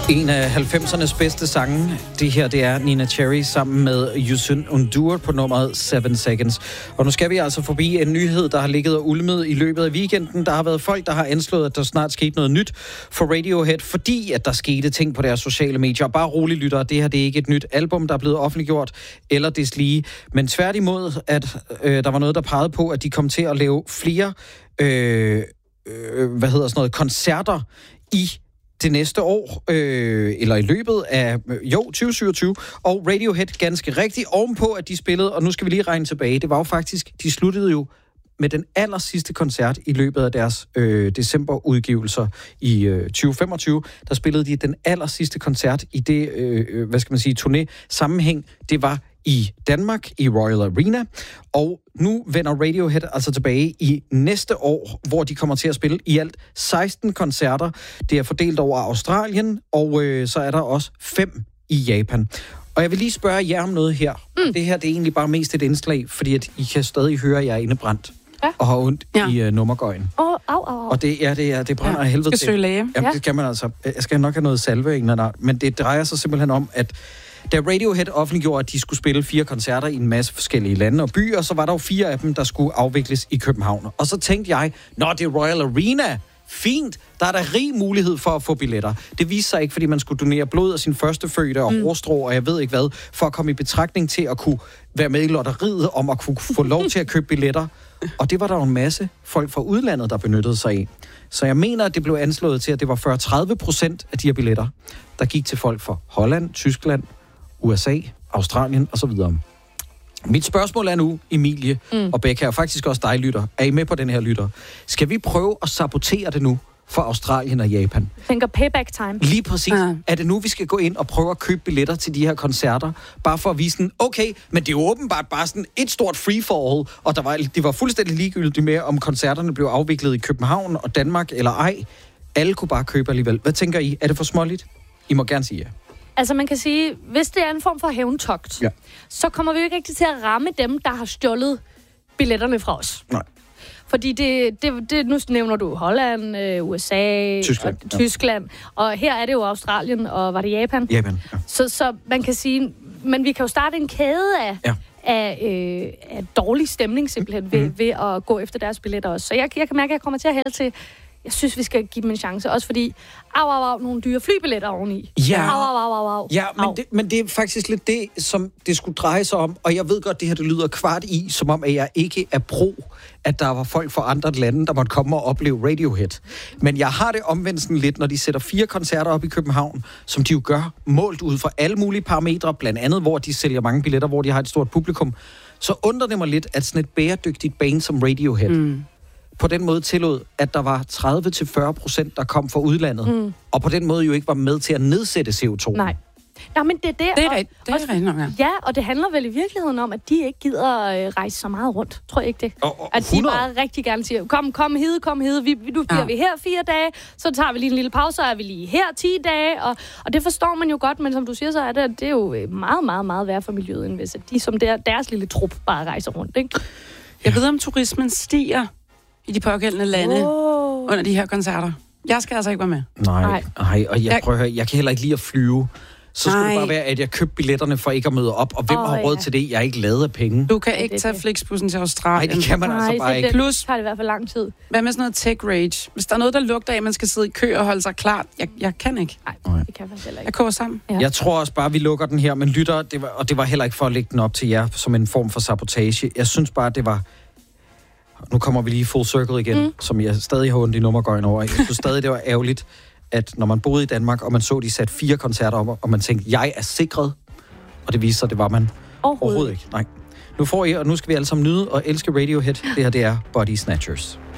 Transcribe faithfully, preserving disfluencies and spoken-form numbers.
En af halvfemsernes bedste sange, det her, det er Nina Cherry sammen med Yusun Undur på nummeret Seven Seconds. Og nu skal vi altså forbi en nyhed, der har ligget og ulmet i løbet af weekenden. Der har været folk, der har anslået, at der snart skete noget nyt for Radiohead, fordi at der skete ting på deres sociale medier. Bare rolig, lyttere, det her det er ikke et nyt album, der er blevet offentliggjort, eller deslige. Men tværtimod, at øh, der var noget, der pegede på, at de kom til at lave flere øh, øh, hvad hedder sådan noget, koncerter i det næste år, øh, eller i løbet af, jo, tyve syvogtyve, og Radiohead ganske rigtigt ovenpå, at de spillede, og nu skal vi lige regne tilbage, det var jo faktisk, de sluttede jo med den aller sidste koncert i løbet af deres øh, decemberudgivelser i øh, tyve femogtyve, der spillede de den aller sidste koncert i det, øh, hvad skal man sige, turné-sammenhæng, det var i Danmark, i Royal Arena, og nu vender Radiohead altså tilbage i næste år, hvor de kommer til at spille i alt seksten koncerter. Det er fordelt over Australien, og øh, så er der også fem i Japan. Og jeg vil lige spørge jer om noget her. Mm. Det her, det er egentlig bare mest et indslag, fordi at I kan stadig høre, at jeg er indebrændt ja. og har ondt ja. i uh, nummergøjen. Åh, oh, au, au, au. Og det, ja, det, er, det brænder ja. af helvede til. Skal søge læge. Jamen, ja. det skal man altså. Jeg skal nok have noget salve, en eller anden. Men det drejer sig simpelthen om, at da Radiohead offentliggjorde, at de skulle spille fire koncerter i en masse forskellige lande og byer, så var der jo fire af dem, der skulle afvikles i København. Og så tænkte jeg, nå, det er Royal Arena. Fint, der er der rig mulighed for at få billetter. Det viste sig ikke, fordi man skulle donere blod af sin førstefødte og mm. hårstrå, og jeg ved ikke hvad, for at komme i betragtning til at kunne være med i lotteriet om at kunne få lov til at købe billetter. Og det var der jo en masse folk fra udlandet, der benyttede sig af. Så jeg mener, at det blev anslået til, at det var fyrre til tredive procent af de her billetter, der gik til folk fra Holland, Tyskland, U S A, Australien osv. Mit spørgsmål er nu, Emilie mm. og Becca, og faktisk også dig, lytter. Er I med på den her, lytter? Skal vi prøve at sabotere det nu for Australien og Japan? Tænker payback time. Lige præcis. Uh. Er det nu, vi skal gå ind og prøve at købe billetter til de her koncerter? Bare for at vise sådan, okay, men det er jo åbenbart bare sådan et stort free-for-all, og der var, det var fuldstændig ligegyldigt med, om koncerterne blev afviklet i København og Danmark eller ej. Alle kunne bare købe alligevel. Hvad tænker I? Er det for småligt? I må gerne sige ja. Altså man kan sige, hvis det er en form for hævntogt, ja. så kommer vi jo ikke rigtig til at ramme dem, der har stjålet billetterne fra os. Nej. Fordi det, det, det nu nævner du Holland, øh, U S A, Tyskland, og, Tyskland ja. og her er det jo Australien, og var det Japan? Japan, ja. Så, så man kan sige, men vi kan jo starte en kæde af, ja. af, øh, af dårlig stemning simpelthen ved, mm. ved at gå efter deres billetter også. Så jeg, jeg kan mærke, at jeg kommer til at hælde til, jeg synes, vi skal give dem en chance. Også fordi, au, au, au, nogle dyre flybilletter oveni. Ja, au, au, au, au, au. ja men, det, men det er faktisk lidt det, som det skulle dreje sig om. Og jeg ved godt, det her det lyder kvart i, som om, at jeg ikke er pro, at der var folk fra andre lande, der måtte komme og opleve Radiohead. Men jeg har det omvendt sådan lidt, når de sætter fire koncerter op i København, som de jo gør, målt ud fra alle mulige parametre, blandt andet, hvor de sælger mange billetter, hvor de har et stort publikum. Så undrer det mig lidt, at sådan et bæredygtigt band som Radiohead, mm. på den måde tillod, at der var tredive til fyrre procent, der kom fra udlandet, mm. og på den måde jo ikke var med til at nedsætte C O to. Nej. Nå, men det er det. Det er rigtigt. Det er rigtigt nok, ja. Ja, og det handler vel i virkeligheden om, at de ikke gider øh, rejse så meget rundt. Tror jeg ikke det? Og, og, at de bare rigtig gerne siger, kom, kom hede, kom hede. Vi, nu bliver ja. vi her fire dage, så tager vi lige en lille pause, så er vi lige her ti dage. Og, og det forstår man jo godt, men som du siger, så er det, det er jo meget, meget, meget værre for miljøet, end hvis de som der, deres lille trup bare rejser rundt, ikke? Jeg ved, om turismen stiger i de pågældende lande oh. under de her koncerter. Jeg skal altså ikke være med. Nej, nej, og jeg, jeg prøver at høre, jeg kan heller ikke lide at flyve. Så skulle det bare være, at jeg købte billetterne for ikke at møde op. Og hvem oh, har råd ja. til det? Jeg er ikke lavet af penge. Du kan ikke tage Flixbussen til Australien. Nej, det kan man nej, altså bare ikke. Plus tager det i hvert fald lang tid. Hvad med sådan noget tech rage? Hvis der er noget, der lugter af, at man skal sidde i kø og holde sig klar. Jeg, jeg kan ikke. Nej, det kan jeg heller ikke. Jeg koger sammen. Ja. Jeg tror også bare, vi lukker den her. Men lytter, det var, og det var heller ikke for at lægge den op til jer som en form for sabotage. Jeg synes bare, det var... Nu kommer vi lige full circle igen, mm. som jeg stadig har ondt i nummergøjen over. Jeg synes stadig, det var ærgerligt, at når man boede i Danmark, og man så, de satte fire koncerter op, og man tænkte, jeg er sikret. Og det viste sig, det var man overhovedet, overhovedet ikke. Nej. Nu får I, og nu skal vi alle sammen nyde og elske Radiohead. Det her, det er Body Snatchers.